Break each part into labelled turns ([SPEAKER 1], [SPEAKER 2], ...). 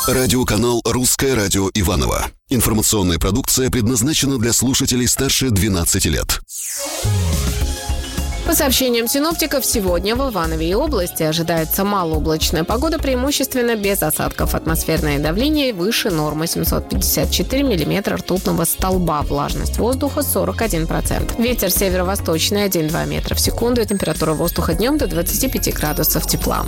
[SPEAKER 1] Радиоканал «Русское радио Иваново». Информационная продукция предназначена для слушателей старше 12 лет.
[SPEAKER 2] По сообщениям синоптиков, сегодня в Иванове и области ожидается малооблачная погода, преимущественно без осадков. Атмосферное давление выше нормы 754 миллиметра ртутного столба. Влажность воздуха 41%. Ветер северо-восточный 1-2 метра в секунду. Температура воздуха днем до 25 градусов тепла.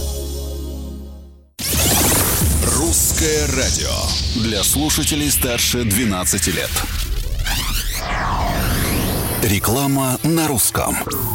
[SPEAKER 1] «Русское радио» для слушателей старше 12 лет. Реклама на русском.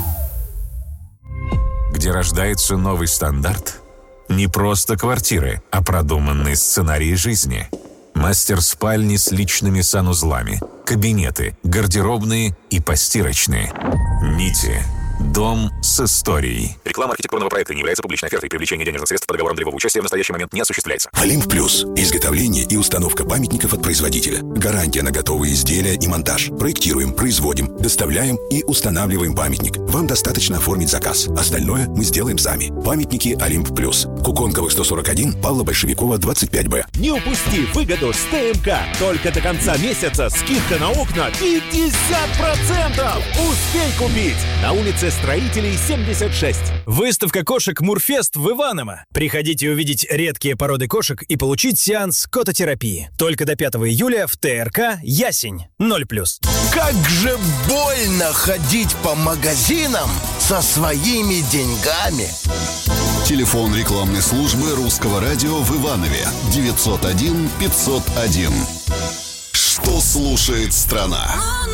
[SPEAKER 3] Где рождается новый стандарт? Не просто квартиры, а продуманные сценарии жизни. Мастер-спальни с личными санузлами, кабинеты, гардеробные и постирочные. Нити. Дом с историей.
[SPEAKER 4] Реклама архитектурного проекта не является публичной офертой. Привлечение денежных средств по договорам долевого участия в настоящий момент не осуществляется.
[SPEAKER 5] Олимп Плюс. Изготовление и установка памятников от производителя. Гарантия на готовые изделия и монтаж. Проектируем, производим, доставляем и устанавливаем памятник. Вам достаточно оформить заказ. Остальное мы сделаем сами. Памятники Олимп Плюс. Куконковых 141, Павла Большевикова, 25Б.
[SPEAKER 6] Не упусти выгоду с ТМК. Только до конца месяца скидка на окна 50%. Успей купить. На улице Строителей 76.
[SPEAKER 7] Выставка кошек Мурфест в Иваново. Приходите увидеть редкие породы кошек и получить сеанс кототерапии. Только до 5 июля в ТРК «Ясень» 0+.
[SPEAKER 8] Как же больно ходить по магазинам со своими деньгами.
[SPEAKER 1] Телефон рекламной службы «Русского радио» в Иванове 901 501. Что слушает страна?